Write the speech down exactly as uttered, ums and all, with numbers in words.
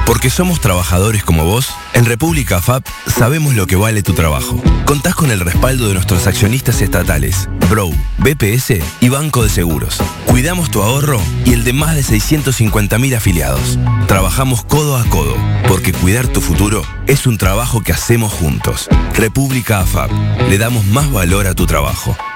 Porque somos trabajadores como vos, en República F A P sabemos lo que vale tu trabajo. Contás con el respaldo de nuestros accionistas estatales, Brou, B P S y Banco de Seguros. Cuidamos tu ahorro y el de más de seiscientos cincuenta mil afiliados. Trabajamos codo a codo, porque cuidar tu futuro es un trabajo que hacemos juntos. República F A P, le damos más valor a tu trabajo.